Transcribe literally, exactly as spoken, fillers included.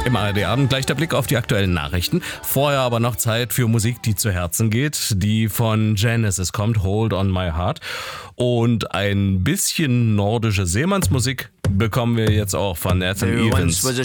Im A R D-Abend gleich der Blick auf die aktuellen Nachrichten. Vorher aber noch Zeit für Musik, die zu Herzen geht, die von Genesis kommt, Hold on My Heart. Und ein bisschen nordische Seemannsmusik bekommen wir jetzt auch von Nathan Evans.